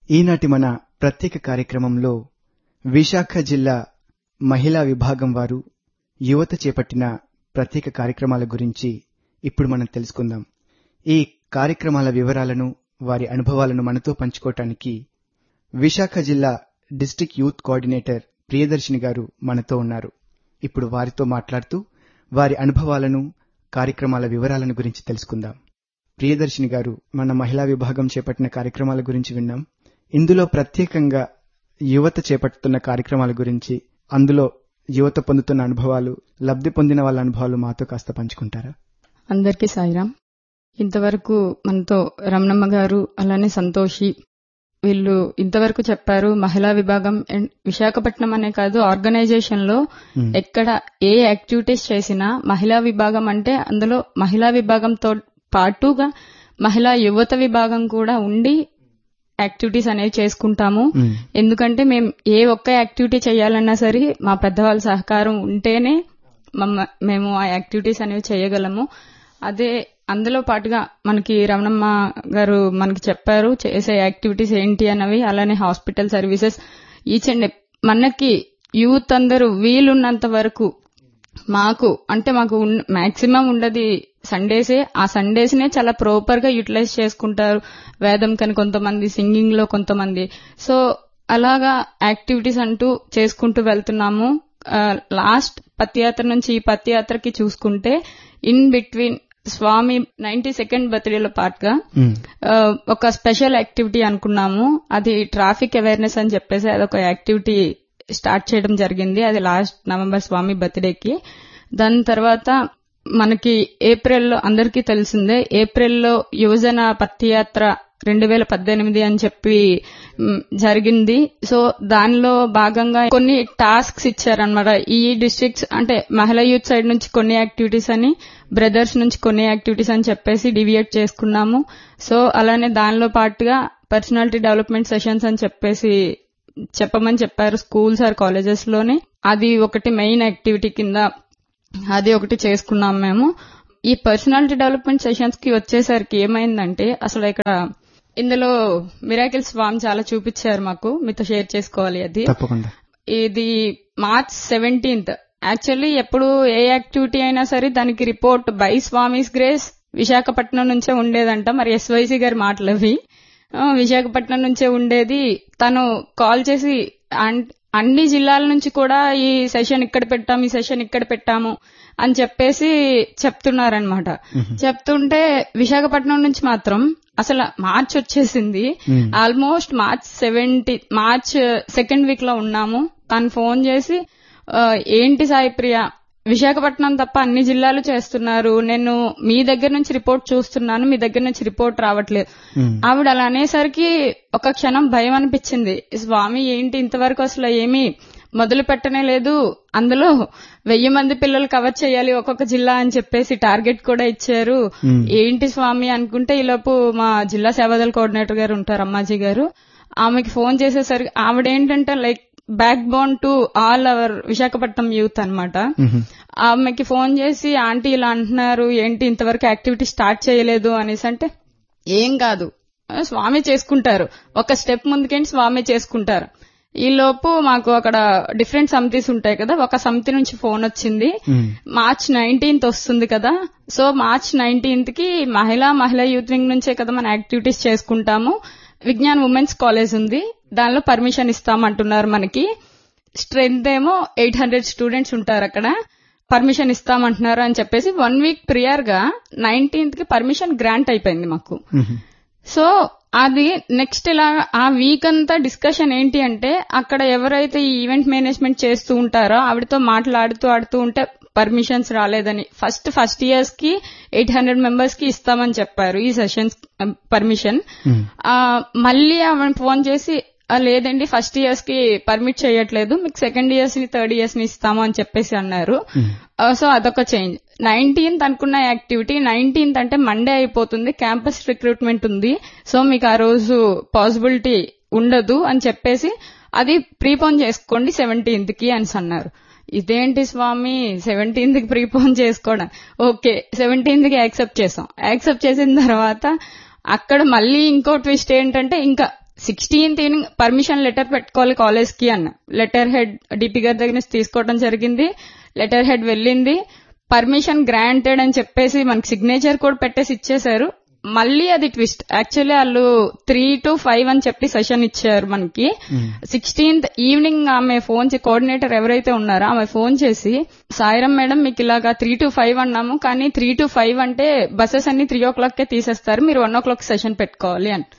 ఈనాటి మన ప్రత్యేక కార్యక్రమంలో విశాఖ జిల్లా మహిళా విభాగం వారు యువత చేపట్టిన ప్రత్యేక కార్యక్రమాల గురించి ఇప్పుడు మనం తెలుసుకుందాం. ఈ కార్యక్రమాల వివరాలను, వారి అనుభవాలను మనతో పంచుకోవటానికి విశాఖ జిల్లా డిస్ట్రిక్ట్ యూత్ కోఆర్డినేటర్ ప్రియదర్శిని గారు మనతో ఉన్నారు. ఇప్పుడు వారితో మాట్లాడుతూ వారి అనుభవాలను, కార్యక్రమాల వివరాలను గురించి తెలుసుకుందాం. ప్రియదర్శిని గారు, మన మహిళా విభాగం చేపట్టిన కార్యక్రమాల గురించి విన్నాం. ఇందులో ప్రత్యేకంగా యువత చేపడుతున్న కార్యక్రమాల గురించి, అందులో యువత పొందుతున్న అనుభవాలు, లబ్ధి పొందిన వాళ్ళ అనుభవాలు మాతో కాస్త పంచుకుంటారా? అందరికీ సాయిరాం. ఇంతవరకు మనతో రమణమ్మ గారు, అలానే సంతోషి, వీళ్ళు ఇంతవరకు చెప్పారు. మహిళా విభాగం విశాఖపట్నం అనే కాదు, ఆర్గనైజేషన్ లో ఎక్కడ ఏ యాక్టివిటీస్ చేసినా మహిళా విభాగం అంటే అందులో మహిళా విభాగంతో పాటుగా మహిళా యువత విభాగం కూడా ఉండి యాక్టివిటీస్ అనేవి చేసుకుంటాము. ఎందుకంటే మేము ఏ ఒక్క యాక్టివిటీ చేయాలన్నా సరే మా పెద్దవాళ్ళ సహకారం ఉంటేనే మేము ఆ యాక్టివిటీస్ అనేవి చేయగలము. అదే అందులో పాటుగా మనకి రమణమ్మ గారు మనకి చెప్పారు చేసే యాక్టివిటీస్ ఏంటి అన్నవి. అలానే హాస్పిటల్ సర్వీసెస్ ఈచ్ అండ్ మనకి యూత్ అందరూ వీలున్నంత వరకు మాకు మాక్సిమం ఉండదు సండేసే. ఆ సండేస్ నే చాలా ప్రాపర్ గా యూటిలైజ్ చేసుకుంటారు. వేదం కని కొంతమంది, సింగింగ్ లో కొంతమంది. సో అలాగా యాక్టివిటీస్ అంటూ చేసుకుంటూ వెళ్తున్నాము. లాస్ట్ పత్యాత్ర నుంచి ఈ పత్యాత్రకి చూసుకుంటే ఇన్ బిట్వీన్ స్వామి 92nd బర్త్డేలో పాటుగా ఒక స్పెషల్ యాక్టివిటీ అనుకున్నాము. అది ట్రాఫిక్ అవేర్నెస్ అని చెప్పేసి అదొక యాక్టివిటీ స్టార్ట్ చేయడం జరిగింది. అది లాస్ట్ నవంబర్ స్వామి బర్త్డేకి. దాని తర్వాత మనకి ఏప్రిల్లో అందరికీ తెలిసిందే, ఏప్రిల్లో యువజన పత్యాత్ర 2018 అని చెప్పి జరిగింది. సో దానిలో భాగంగా కొన్ని టాస్క్స్ ఇచ్చారనమాట. ఈ డిస్ట్రిక్ట్స్ అంటే మహిళా యూత్ సైడ్ నుంచి కొన్ని యాక్టివిటీస్ అని, బ్రదర్స్ నుంచి కొన్ని యాక్టివిటీస్ అని చెప్పేసి డివియేట్ చేసుకున్నాము. సో అలానే దానిలో పాటుగా పర్సనాలిటీ డెవలప్మెంట్ సెషన్స్ అని చెప్పేసి చెప్పమని చెప్పారు స్కూల్స్ ఆర్ కాలేజెస్ లోనే. అది ఒకటి మెయిన్ యాక్టివిటీ కింద అది ఒకటి చేసుకున్నాం మేము. ఈ పర్సనాలిటీ డెవలప్మెంట్ సెషన్స్ కి వచ్చేసరికి ఏమైందంటే, అసలు ఇక్కడ ఇందులో మిరాకిల్ స్వామి చాలా చూపించారు మాకు, మీతో షేర్ చేసుకోవాలి. అది తప్పకుండా. ఇది March 17th. యాక్చువల్లీ ఎప్పుడు ఏ యాక్టివిటీ అయినా సరే దానికి report by Swami's grace Visakhapatnam నుంచే ఉండేదంట. మరి SYC గారి మాటలవి. విశాఖపట్నం నుంచే ఉండేది. తను కాల్ చేసి అన్ని జిల్లాల నుంచి కూడా ఈ సెషన్ ఇక్కడ పెట్టాము, ఈ సెషన్ ఇక్కడ పెట్టాము అని చెప్పేసి చెప్తున్నారనమాట. చెప్తుంటే విశాఖపట్నం నుంచి మాత్రం అసలు మార్చ్ వచ్చేసింది. ఆల్మోస్ట్ March 2nd వీక్ లో ఉన్నాము. తను ఫోన్ చేసి, ఏంటి సాయి ప్రియ, విశాఖపట్నం తప్ప అన్ని జిల్లాలు చేస్తున్నారు, నేను మీ దగ్గర నుంచి రిపోర్ట్ చూస్తున్నాను, మీ దగ్గర నుంచి రిపోర్ట్ రావట్లేదు. ఆవిడ అలా అనేసరికి ఒక క్షణం భయం అనిపించింది. స్వామి ఏంటి ఇంతవరకు అసలు ఏమీ మొదలు పెట్టనే లేదు, అందులో 1000 మంది పిల్లలు కవర్ చేయాలి ఒక్కొక్క జిల్లా అని చెప్పేసి టార్గెట్ కూడా ఇచ్చారు, ఏంటి స్వామి అనుకుంటే ఈలోపు మా జిల్లా సేవాదళ కోఆర్డినేటర్ గారు ఉంటారు, అమ్మాజీ గారు, ఆమెకి ఫోన్ చేసేసరికి ఆవిడేంటంటే like back bone to all our Visakhapatnam youth అన్నమాట. ఆమెకి ఫోన్ చేసి, ఆంటీ ఇలా అంటున్నారు, ఏంటి ఇంతవరకు యాక్టివిటీ స్టార్ట్ చేయలేదు అనేసి అంటే, ఏం కాదు స్వామి చేసుకుంటారు, ఒక స్టెప్ ముందుకేంటి స్వామి చేసుకుంటారు. ఈ లోపు మాకు అక్కడ డిఫరెంట్ సమితిస్ ఉంటాయి కదా, ఒక సమితి నుంచి ఫోన్ వచ్చింది. March 19th వస్తుంది కదా, సో March 19th కి మహిళా యూత్ వింగ్ నుంచే కదా మన యాక్టివిటీస్ చేసుకుంటాము. విజ్ఞాన్ ఉమెన్స్ కాలేజ్ ఉంది, దానిలో పర్మిషన్ ఇస్తామంటున్నారు. మనకి స్ట్రెంత్ ఏమో 800 స్టూడెంట్స్ ఉంటారు అక్కడ, పర్మిషన్ ఇస్తామంటున్నారు అని చెప్పేసి 1 వీక్ ప్రియర్ గా 19th కి పర్మిషన్ గ్రాంట్ అయిపోయింది మాకు. సో అది నెక్స్ట్ ఇలా ఆ వీక్ అంతా డిస్కషన్ ఏంటి అంటే, అక్కడ ఎవరైతే ఈ ఈవెంట్ మేనేజ్మెంట్ చేస్తూ ఉంటారో ఆవిడతో ఆడుతూ ఉంటే పర్మిషన్స్ రాలేదని ఫస్ట్ ఇయర్స్ కి 800 మెంబర్స్ కి ఇస్తామని చెప్పారు ఈ సెషన్స్ పర్మిషన్. మళ్ళీ ఆవిడ ఫోన్ చేసి, లేదండి ఫస్ట్ ఇయర్స్ కి పర్మిట్ చేయట్లేదు, మీకు సెకండ్ ఇయర్స్ ని థర్డ్ ఇయర్స్ ని ఇస్తాము అని చెప్పేసి అన్నారు. సో అదొక చేంజ్. 19th అనుకున్న యాక్టివిటీ 19th అంటే మండే అయిపోతుంది, క్యాంపస్ రిక్రూట్మెంట్ ఉంది, సో మీకు ఆ రోజు పాసిబిలిటీ ఉండదు అని చెప్పేసి అది ప్రీపోన్ చేసుకోండి 17th కి అని అన్నారు. ఇదేంటి స్వామి 17th కి ప్రీపోన్ చేసుకోవడం, ఓకే 17th కి యాక్సెప్ట్ చేసాం. యాక్సెప్ట్ చేసిన తర్వాత అక్కడ మళ్ళీ ఇంకో ట్విస్ట్ ఏంటంటే, ఇంకా 16th ఈవినింగ్ పర్మిషన్ లెటర్ పెట్టుకోవాలి కాలేజ్ కి అన్న. లెటర్ హెడ్ డిపి గారి దగ్గర నుంచి తీసుకోవడం జరిగింది. లెటర్ హెడ్ వెళ్ళింది, పర్మిషన్ గ్రాంటెడ్ అని చెప్పేసి మనకి సిగ్నేచర్ కూడా పెట్టేసి ఇచ్చేశారు. మళ్ళీ అది ట్విస్ట్. యాక్చువల్లీ వాళ్ళు 3 to 5 అని చెప్పి సెషన్ ఇచ్చారు మనకి. 16th ఈవినింగ్ ఆమె ఫోన్ కోఆర్డినేటర్ ఎవరైతే ఉన్నారో ఆమె ఫోన్ చేసి, సాయిరం మేడం మీకు ఇలాగా 3 to 5 అన్నాము, కానీ 3 to 5 అంటే బస్సెస్ అన్ని 3 o'clock తీసేస్తారు, మీరు 1 o'clock సెషన్ పెట్టుకోవాలి అని.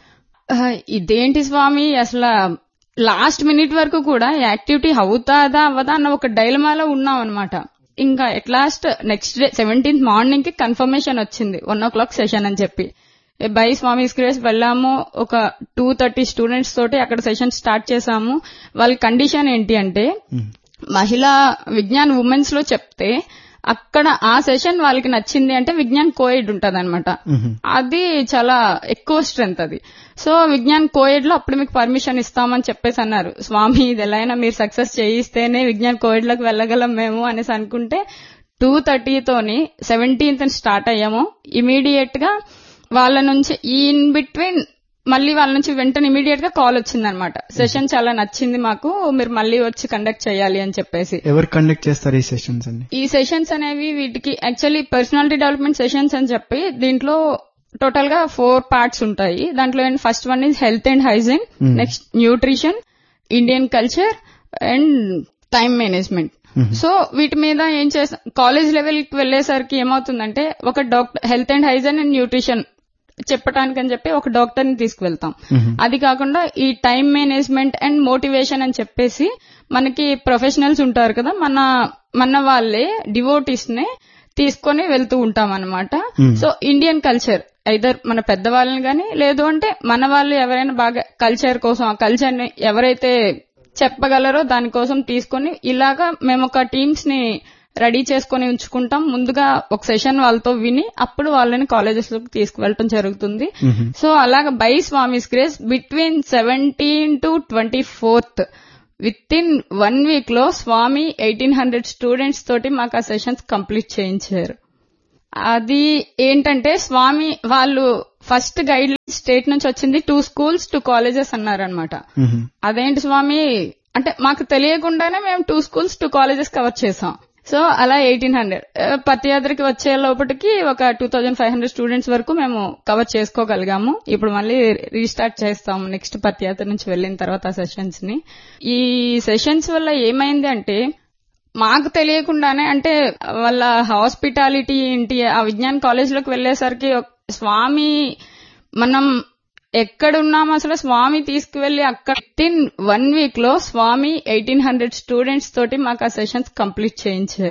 ఇదేంటి స్వామి, అసలు లాస్ట్ మినిట్ వరకు కూడా యాక్టివిటీ అవుతాదా అవ్వదా అన్న ఒక డైలమాలో ఉన్నాం అనమాట. ఇంకా at last next day 17th morning కి కన్ఫర్మేషన్ వచ్చింది 1 o'clock సెషన్ అని చెప్పి. బై స్వామిస్ గ్రేస్ వెళ్ళాము. ఒక 230 స్టూడెంట్స్ తోటి అక్కడ సెషన్ స్టార్ట్ చేశాము. వాళ్ళ కండిషన్ ఏంటి అంటే, మహిళా విజ్ఞాన్ ఉమెన్స్ లో చెప్తే అక్కడ ఆ సెషన్ వాళ్ళకి నచ్చింది అంటే విజ్ఞాన్ కోఎడ్ ఉంటది అనమాట. అది చాలా ఎక్కువ స్ట్రెంత్ అది. సో విజ్ఞాన్ కోఎడ్ లో అప్పుడు మీకు పర్మిషన్ ఇస్తామని చెప్పేసి అన్నారు. స్వామి ఇది ఎలా అయినా మీరు సక్సెస్ చేయిస్తేనే విజ్ఞాన్ కోఎడ్ లోకి వెళ్ళగలం మేము అనేసి అనుకుంటే 2:30 తోని 17th స్టార్ట్ అయ్యాము. ఇమీడియట్ గా వాళ్ళ నుంచి ఇన్ బిట్వీన్ మళ్ళీ వాళ్ళ నుంచి వెంటనే ఇమీడియట్ గా కాల్ వచ్చిందనమాట. సెషన్ చాలా నచ్చింది మాకు, మీరు మళ్ళీ వచ్చి కండక్ట్ చేయాలి అని చెప్పేసి. ఎవరు కండక్ట్ చేస్తారు ఈ సెషన్స్ అన్ని? ఈ సెషన్స్ అనేవి వీటికి యాక్చువల్లీ పర్సనాలిటీ డెవలప్మెంట్ సెషన్స్ అని చెప్పి దీంట్లో టోటల్ గా 4 parts ఉంటాయి. దాంట్లో first one is health and hygiene, next nutrition, Indian culture and time management. So వీటి మీద ఏం చేస్తాం, కాలేజ్ లెవెల్ కి వెళ్లేసరికి ఏమవుతుందంటే ఒక doctor health and hygiene and nutrition చెప్పటానికని చెప్పి ఒక డాక్టర్ ని తీసుకువెళ్తాం. అది కాకుండా ఈ టైం మేనేజ్మెంట్ అండ్ మోటివేషన్ అని చెప్పేసి మనకి ప్రొఫెషనల్స్ ఉంటారు కదా, మన వాళ్ళే డివోటీస్ ని తీసుకొని వెళ్తూ ఉంటాం అనమాట. సో ఇండియన్ కల్చర్ ఐదర్ మన పెద్దవాళ్ళని గాని లేదు అంటే మన వాళ్ళు ఎవరైనా బాగా కల్చర్ కోసం ఆ కల్చర్ ని ఎవరైతే చెప్పగలరో దానికోసం తీసుకొని ఇలాగా మేము ఒక టీమ్స్ ని రెడీ చేసుకుని ఉంచుకుంటాం. ముందుగా ఒక సెషన్ వాళ్ళతో విని అప్పుడు వాళ్ళని కాలేజెస్ లోకి తీసుకువెళ్ళటం జరుగుతుంది. సో అలాగా by Swami's grace between 17 to 24th with in 1 week లో స్వామి 1800 స్టూడెంట్స్ తోటి మాకు ఆ సెషన్స్ కంప్లీట్ చేయించారు. అది ఏంటంటే స్వామి వాళ్ళు ఫస్ట్ గైడ్ లైన్ స్టేట్ నుంచి వచ్చింది 2 schools 2 colleges అన్నారనమాట. అదేంటి స్వామి అంటే మాకు తెలియకుండానే మేము 2 schools 2 colleges కవర్ చేసాం. సో అలా 1800 పత్యాత్రకి వచ్చే లోపటికి ఒక 2500 స్టూడెంట్స్ వరకు మేము కవర్ చేసుకోగలిగాము. ఇప్పుడు మళ్ళీ రీస్టార్ట్ చేస్తాము నెక్స్ట్ పత్యాత్ర నుంచి వెళ్లిన తర్వాత సెషన్స్ ని. ఈ సెషన్స్ వల్ల ఏమైంది అంటే మాకు తెలియకుండానే అంటే వాళ్ళ హాస్పిటాలిటీ ఏంటి ఆ విజ్ఞాన్ కాలేజ్ లోకి వెళ్లేసరికి స్వామి మనం ఎక్కడున్నాము అసలు స్వామి తీసుకువెళ్లి అక్కడ విత్ ఇన్ 1 week లో స్వామి 1800 స్టూడెంట్స్ తోటి మాకు ఆ సెషన్స్ కంప్లీట్ చేయించారు.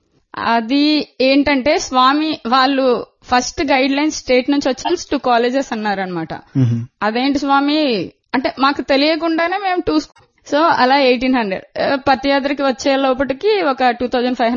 అది ఏంటంటే స్వామి వాళ్ళు ఫస్ట్ గైడ్ లైన్ స్టేట్ నుంచి వచ్చి 2 colleges అన్నారనమాట. అదేంటి స్వామి అంటే మాకు తెలియకుండానే మేము 2 సో అలా 1800 పత్యాత్రకి వచ్చే లోపటికి ఒక 2500